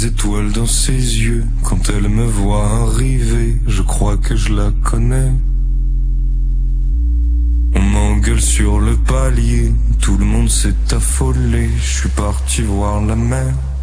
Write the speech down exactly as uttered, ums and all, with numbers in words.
des étoiles dans ses yeux. Quand elle me voit arriver, je crois que je la connais. On m'engueule sur le palier, tout le monde s'est affolé. Je suis parti voir la mer.